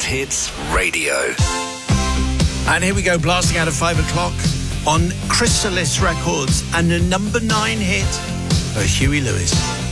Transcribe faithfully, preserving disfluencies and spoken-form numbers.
Hits Radio. And here we go, blasting out at five o'clock on Chrysalis Records and a number nine hit for Huey Lewis.